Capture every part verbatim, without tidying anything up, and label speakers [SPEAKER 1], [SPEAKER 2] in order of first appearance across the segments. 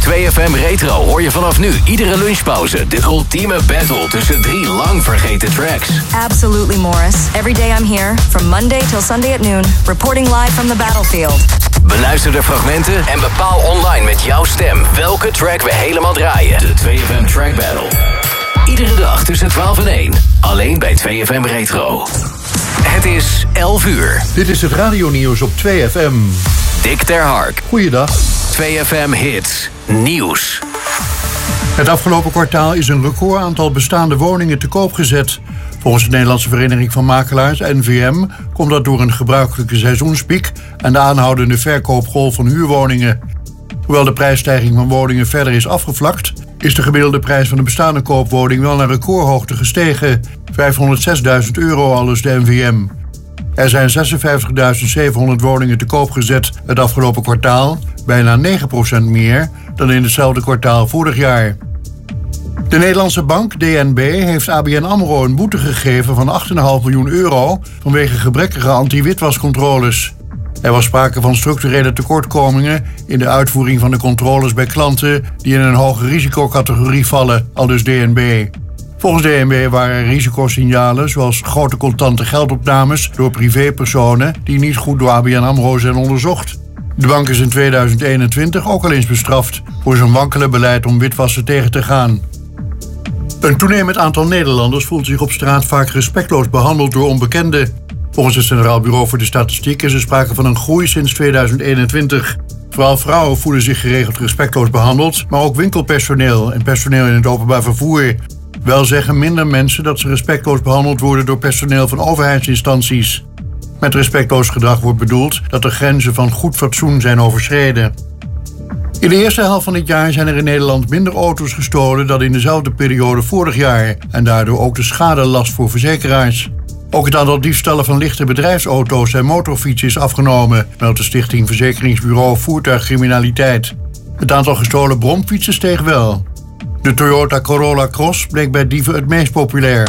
[SPEAKER 1] twee F M Retro hoor je vanaf nu iedere lunchpauze de ultieme battle tussen drie lang vergeten tracks.
[SPEAKER 2] Absolutely, Morris. Every day I'm here, from Monday till Sunday at noon, reporting live from the battlefield.
[SPEAKER 1] Beluister de fragmenten en bepaal online met jouw stem welke track we helemaal draaien. De twee F M Track Battle. Iedere dag tussen twaalf en één. Alleen bij twee F M Retro. Het is elf uur.
[SPEAKER 3] Dit is het radionieuws op twee F M.
[SPEAKER 1] Dick ter Hark.
[SPEAKER 3] Goeiedag.
[SPEAKER 1] twee F M Hits. Nieuws.
[SPEAKER 3] Het afgelopen kwartaal is een record aantal bestaande woningen te koop gezet. Volgens de Nederlandse Vereniging van Makelaars, N V M, komt dat door een gebruikelijke seizoenspiek en de aanhoudende verkoopgolf van huurwoningen. Hoewel de prijsstijging van woningen verder is afgevlakt, is de gemiddelde prijs van een bestaande koopwoning wel naar recordhoogte gestegen. vijfhonderdzesduizend euro aldus de N V M. Er zijn zesenvijftigduizend zevenhonderd woningen te koop gezet het afgelopen kwartaal, bijna negen procent meer dan in hetzelfde kwartaal vorig jaar. De Nederlandse bank D N B heeft A B N AMRO een boete gegeven van acht komma vijf miljoen euro vanwege gebrekkige anti-witwascontroles. Er was sprake van structurele tekortkomingen in de uitvoering van de controles bij klanten die in een hoge risicocategorie vallen, aldus D N B. Volgens D N B waren er risicosignalen zoals grote contante geldopnames door privépersonen die niet goed door A B N AMRO zijn onderzocht. De bank is in tweeduizend eenentwintig ook al eens bestraft voor zijn wankele beleid om witwassen tegen te gaan. Een toenemend aantal Nederlanders voelt zich op straat vaak respectloos behandeld door onbekenden. Volgens het Centraal Bureau voor de Statistiek is er sprake van een groei sinds tweeduizend eenentwintig. Vooral vrouwen voelen zich geregeld respectloos behandeld, maar ook winkelpersoneel en personeel in het openbaar vervoer. Wel zeggen minder mensen dat ze respectloos behandeld worden door personeel van overheidsinstanties. Met respectloos gedrag wordt bedoeld dat de grenzen van goed fatsoen zijn overschreden. In de eerste helft van dit jaar zijn er in Nederland minder auto's gestolen dan in dezelfde periode vorig jaar en daardoor ook de schadelast voor verzekeraars. Ook het aantal diefstallen van lichte bedrijfsauto's en motorfietsen is afgenomen, meldt de Stichting Verzekeringsbureau Voertuigcriminaliteit. Het aantal gestolen bromfietsen steeg wel. De Toyota Corolla Cross bleek bij dieven het meest populair.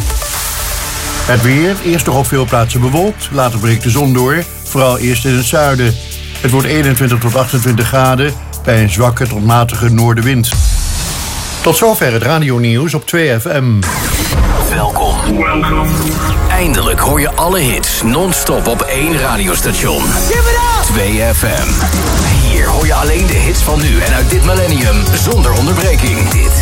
[SPEAKER 3] Het weer, eerst nog op veel plaatsen bewolkt, later breekt de zon door, vooral eerst in het zuiden. Het wordt eenentwintig tot achtentwintig graden bij een zwakke tot matige noordenwind. Tot zover het radionieuws op twee F M.
[SPEAKER 1] Welkom. Eindelijk hoor je alle hits non-stop op één radiostation. twee F M. Hier hoor je alleen de hits van nu en uit dit millennium zonder onderbreking. Dit